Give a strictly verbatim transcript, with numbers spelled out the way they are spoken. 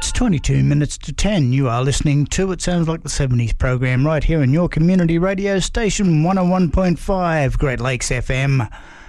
It's twenty-two minutes to ten. You are listening to It Sounds Like the seventies program right here on your community radio station one oh one point five Great Lakes F M.